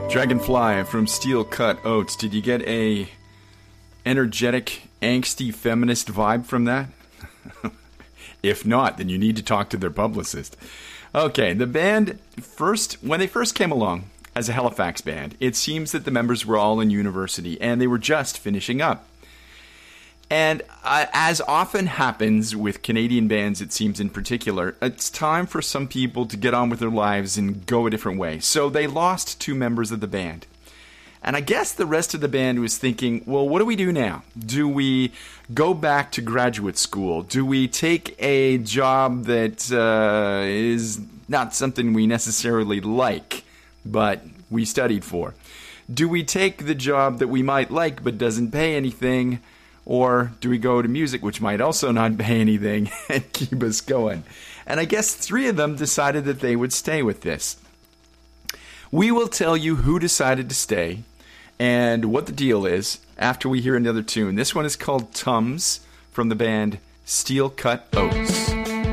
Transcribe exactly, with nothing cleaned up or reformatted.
Dragonfly from Steel Cut Oats. Did you get a energetic, angsty feminist vibe from that? If not, then you need to talk to their publicist. Okay, the band first, when they first came along as a Halifax band, it seems that the members were all in university and they were just finishing up. And uh, as often happens with Canadian bands, it seems in particular, it's time for some people to get on with their lives and go a different way. So they lost two members of the band. And I guess the rest of the band was thinking, well, what do we do now? Do we go back to graduate school? Do we take a job that uh, is not something we necessarily like, but we studied for? Do we take the job that we might like but doesn't pay anything? Or do we go to music, which might also not pay anything, and keep us going? And I guess three of them decided that they would stay with this. We will tell you who decided to stay and what the deal is after we hear another tune. This one is called Tums from the band Steel Cut Oats.